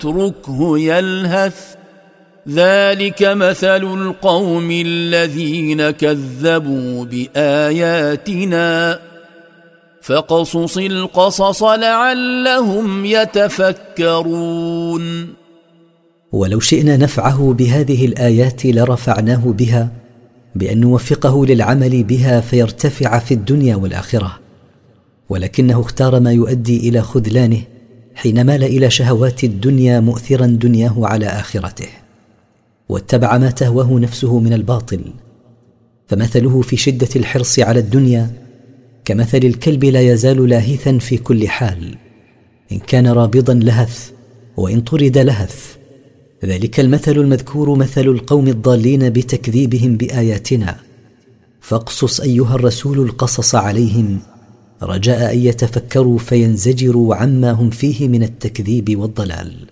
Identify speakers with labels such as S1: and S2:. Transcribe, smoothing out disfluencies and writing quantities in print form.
S1: فاتركه يلهث ذلك مثل القوم الذين كذبوا بآياتنا فاقصص القصص لعلهم يتفكرون.
S2: ولو شئنا نفعه بهذه الآيات لرفعناه بها بأن نوفقه للعمل بها فيرتفع في الدنيا والآخرة، ولكنه اختار ما يؤدي إلى خذلانه حين مال إلى شهوات الدنيا مؤثرا دنياه على آخرته، واتبع ما تهواه نفسه من الباطل. فمثله في شدة الحرص على الدنيا كمثل الكلب لا يزال لاهثا في كل حال، إن كان رابضا لهث وإن طرد لهث. ذلك المثل المذكور مثل القوم الضالين بتكذيبهم بآياتنا، فاقصص أيها الرسول القصص عليهم رجاء أن يتفكروا فينزجروا عما هم فيه من التكذيب والضلال.